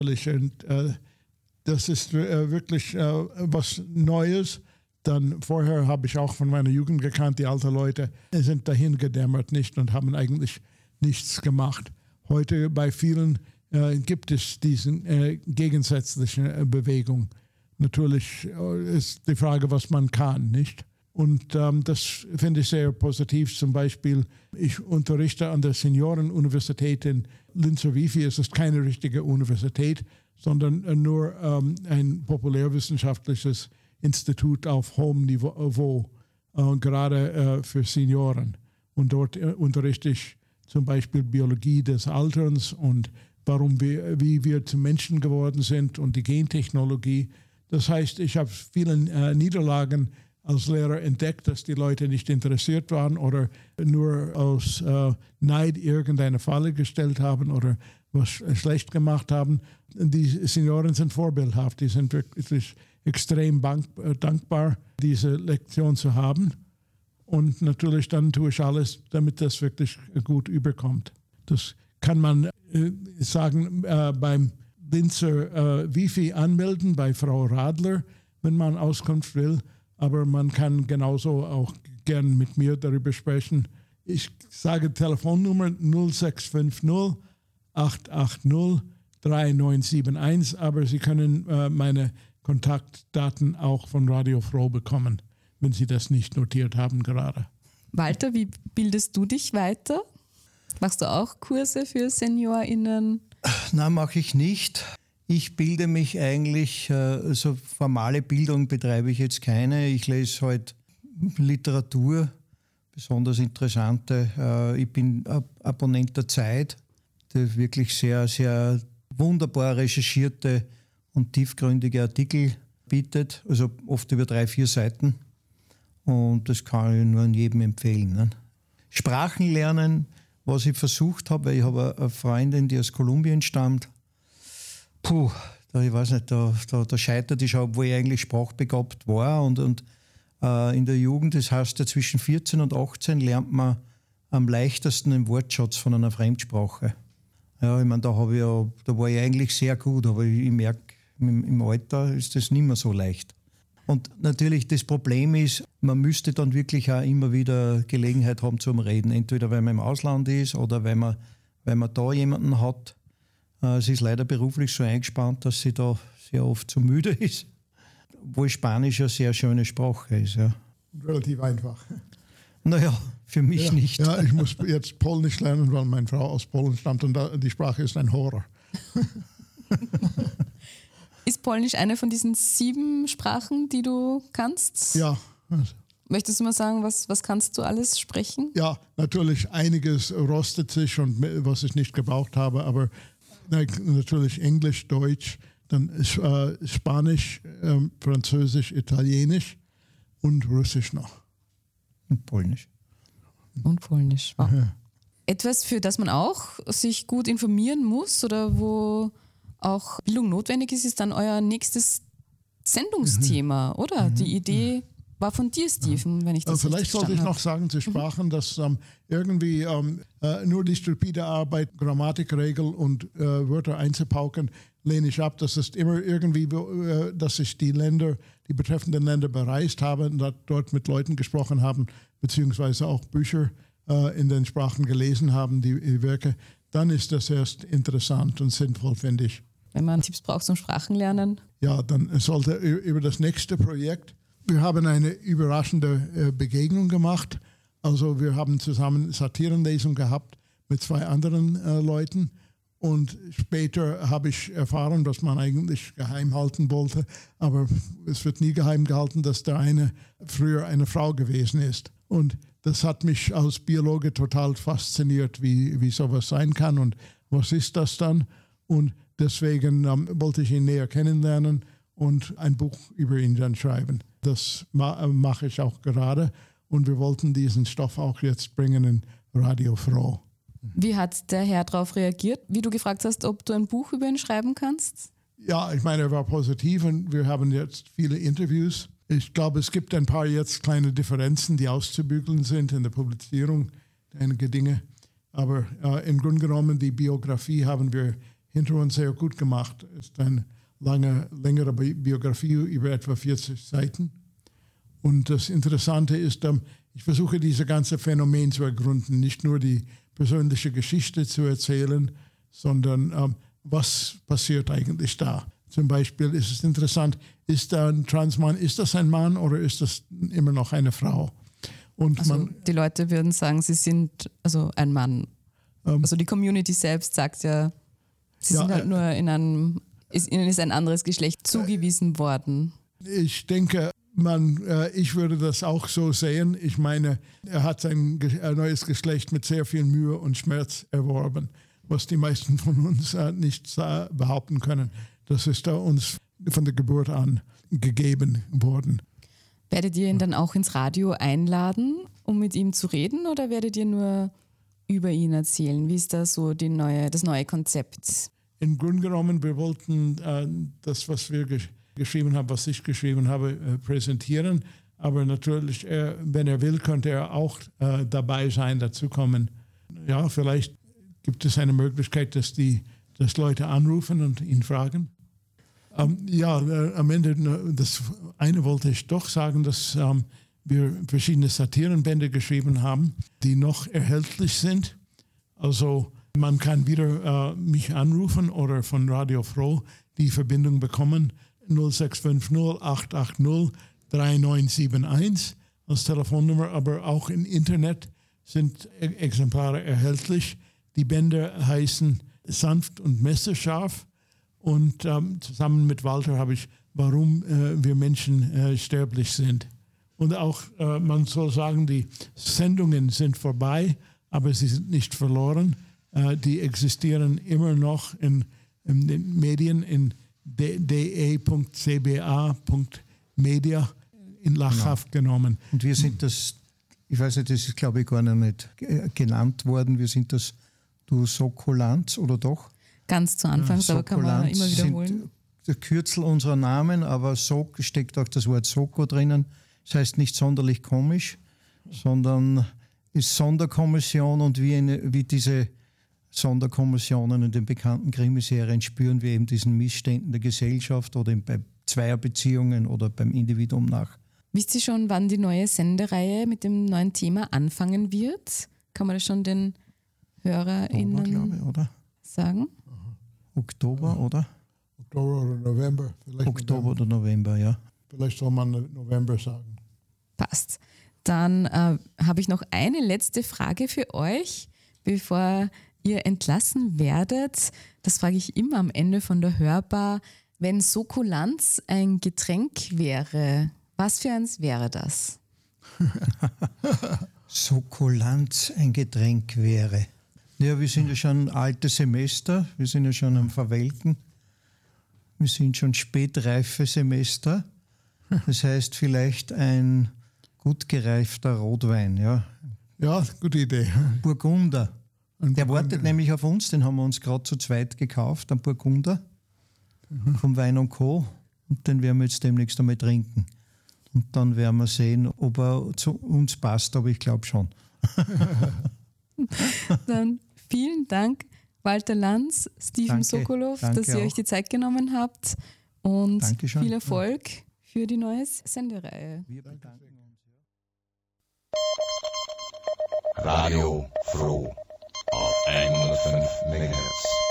Und das ist wirklich was Neues. Dann vorher habe ich auch von meiner Jugend gekannt, die alten Leute sind dahin gedämmert nicht und haben eigentlich nichts gemacht. Heute bei vielen gibt es diese gegensätzliche Bewegung. Natürlich ist die Frage, was man kann, nicht? Und das finde ich sehr positiv. Zum Beispiel, ich unterrichte an der Seniorenuniversität in Linzer Vifi. Es ist keine richtige Universität, sondern nur ein populärwissenschaftliches Institut auf hohem Niveau, gerade für Senioren. Und dort unterrichte ich zum Beispiel Biologie des Alterns und wie wir zu Menschen geworden sind und die Gentechnologie. Das heißt, ich habe vielen Niederlagen als Lehrer entdeckt, dass die Leute nicht interessiert waren oder nur aus Neid irgendeine Falle gestellt haben oder was schlecht gemacht haben. Die Senioren sind vorbildhaft, die sind wirklich extrem dankbar, diese Lektion zu haben. Und natürlich dann tue ich alles, damit das wirklich gut überkommt. Das kann man sagen beim Linzer Vifi anmelden, bei Frau Radler, wenn man Auskunft will. Aber man kann genauso auch gern mit mir darüber sprechen. Ich sage Telefonnummer 0650 880 3971, aber Sie können meine Kontaktdaten auch von Radio Froh bekommen, wenn Sie das nicht notiert haben gerade. Walter, wie bildest du dich weiter? Machst du auch Kurse für SeniorInnen? Nein, mache ich nicht. Ich bilde mich eigentlich, so formale Bildung betreibe ich jetzt keine. Ich lese halt Literatur, besonders interessante. Ich bin Abonnent der Zeit, die wirklich sehr, sehr wunderbar recherchierte und tiefgründige Artikel bietet, also oft über 3-4 Seiten. Und das kann ich nur jedem empfehlen. Ne? Sprachen lernen, was ich versucht habe, weil ich habe eine Freundin, die aus Kolumbien stammt. Ich weiß nicht, da scheitert ich schon, obwohl ich eigentlich sprachbegabt war. Und in der Jugend, das heißt ja zwischen 14 und 18 lernt man am leichtesten den Wortschatz von einer Fremdsprache. Ja, ich meine, da war ich eigentlich sehr gut, aber ich merke, im Alter ist das nicht mehr so leicht. Und natürlich das Problem ist, man müsste dann wirklich auch immer wieder Gelegenheit haben zum Reden. Entweder weil man im Ausland ist oder weil man da jemanden hat. Sie ist leider beruflich so eingespannt, dass sie da sehr oft zu müde ist. Obwohl Spanisch eine sehr schöne Sprache ist. Ja. Relativ einfach. Naja, für mich nicht. Ja, ich muss jetzt Polnisch lernen, weil meine Frau aus Polen stammt und die Sprache ist ein Horror. Ist Polnisch eine von diesen 7 Sprachen, die du kannst? Ja. Möchtest du mal sagen, was kannst du alles sprechen? Ja, natürlich einiges rostet sich und was ich nicht gebraucht habe, aber natürlich Englisch, Deutsch, dann Spanisch, Französisch, Italienisch und Russisch noch. Und Polnisch. Und Polnisch. Wow. Ja. Etwas, für das man auch sich gut informieren muss oder wo auch Bildung notwendig ist, ist dann euer nächstes Sendungsthema, oder? Die Idee war von dir, Stephen, wenn ich das richtig Vielleicht sollte ich noch sagen zu Sprachen, dass irgendwie nur die stupide Arbeit, Grammatikregel und Wörter einzupauken, lehne ich ab. Das ist immer irgendwie, dass ich die betreffenden Länder bereist habe und dort mit Leuten gesprochen haben, beziehungsweise auch Bücher in den Sprachen gelesen haben, die Werke. Dann ist das erst interessant und sinnvoll, finde ich. Wenn man Tipps braucht zum Sprachenlernen. Ja, dann sollte über das nächste Projekt. Wir haben eine überraschende Begegnung gemacht. Also wir haben zusammen Satirenlesung gehabt mit 2 anderen Leuten. Und später habe ich erfahren, dass man eigentlich geheim halten wollte. Aber es wird nie geheim gehalten, dass der eine früher eine Frau gewesen ist. Und das hat mich als Biologe total fasziniert, wie sowas sein kann und was ist das dann. Und deswegen wollte ich ihn näher kennenlernen und ein Buch über ihn dann schreiben. Das mache ich auch gerade und wir wollten diesen Stoff auch jetzt bringen in Radio Froh. Wie hat der Herr darauf reagiert, wie du gefragt hast, ob du ein Buch über ihn schreiben kannst? Ja, ich meine, er war positiv und wir haben jetzt viele Interviews. Ich glaube, es gibt ein paar jetzt kleine Differenzen, die auszubügeln sind in der Publizierung, einige Dinge. Aber im Grunde genommen, die Biografie haben wir hinter uns sehr gut gemacht. Es ist eine längere Biografie über etwa 40 Seiten. Und das Interessante ist, ich versuche diese ganze Phänomen zu ergründen, nicht nur die persönliche Geschichte zu erzählen, sondern was passiert eigentlich da. Zum Beispiel ist es interessant, ist da ein Transmann, ist das ein Mann oder ist das immer noch eine Frau? Und also die Leute würden sagen, sie sind also ein Mann. Also die Community selbst sagt ja, sie sind halt nur ihnen ist ein anderes Geschlecht zugewiesen worden. Ich denke, ich würde das auch so sehen. Ich meine, er hat sein neues Geschlecht mit sehr viel Mühe und Schmerz erworben, was die meisten von uns nicht behaupten können. Das ist uns von der Geburt an gegeben worden. Werdet ihr ihn dann auch ins Radio einladen, um mit ihm zu reden, oder werdet ihr nur über ihn erzählen? Wie ist da so das neue Konzept? Im Grunde genommen, wir wollten das, was wir geschrieben haben, was ich geschrieben habe, präsentieren. Aber natürlich, wenn er will, könnte er auch dabei sein, dazukommen. Ja, vielleicht gibt es eine Möglichkeit, dass Leute anrufen und ihn fragen. Am Ende, das eine wollte ich doch sagen, dass wir verschiedene Satirenbände geschrieben haben, die noch erhältlich sind. Also man kann wieder mich anrufen oder von Radio Froh die Verbindung bekommen. 0650 880 3971 als Telefonnummer, aber auch im Internet sind Exemplare erhältlich. Die Bände heißen Sanft und Messerscharf und zusammen mit Walter habe ich Warum wir Menschen sterblich sind. Und auch, man soll sagen, die Sendungen sind vorbei, aber sie sind nicht verloren. Die existieren immer noch in den Medien, in de.cba.media in Lachhaft genommen. Und wir sind das, ich weiß nicht, das ist glaube ich gar noch nicht genannt worden, wir sind das Sokolounts, oder doch? Ganz zu Anfang, aber kann man immer wiederholen. Der Kürzel unserer Namen, aber steckt auch das Wort Soko drinnen. Das heißt nicht sonderlich komisch, sondern ist Sonderkommission, und wie diese Sonderkommissionen in den bekannten Krimiserien spüren wir eben diesen Missständen der Gesellschaft oder bei Zweierbeziehungen oder beim Individuum nach. Wisst ihr schon, wann die neue Sendereihe mit dem neuen Thema anfangen wird? Kann man das schon den HörerInnen glaube ich, oder? sagen? Oktober, oder? Oktober oder November. Oktober oder November, ja. Vielleicht soll man November sagen. Passt. Dann habe ich noch eine letzte Frage für euch, bevor ihr entlassen werdet. Das frage ich immer am Ende von der Hörbar. Wenn Sokolanz ein Getränk wäre, was für eins wäre das? Sokolanz ein Getränk wäre. Ja, wir sind ja schon alte Semester, wir sind ja schon am Verwelken. Wir sind schon spätreife Semester. Das heißt vielleicht ein gut gereifter Rotwein. Ja, ja, gute Idee. Burgunder. Der wartet nämlich auf uns, den haben wir uns gerade zu zweit gekauft, ein Burgunder vom Wein und Co. Und den werden wir jetzt demnächst einmal trinken. Und dann werden wir sehen, ob er zu uns passt, aber ich glaube schon. Dann vielen Dank, Walter Lanz, Steven Sokolow, dass ihr euch die Zeit genommen habt, und viel Erfolg für die neue Sendereihe. Wir bedanken uns. Radio Froh auf 105 MHz.